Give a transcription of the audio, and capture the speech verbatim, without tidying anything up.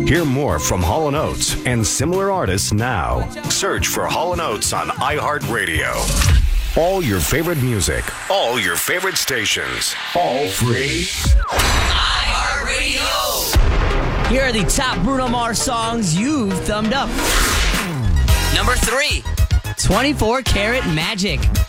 Hear more from Hall and Oates and similar artists now. Search for Hall and Oates on iHeartRadio. All your favorite music, all your favorite stations, all free. iHeartRadio. Here are the top Bruno Mars songs you've thumbed up. Number three, twenty-four Karat Magic.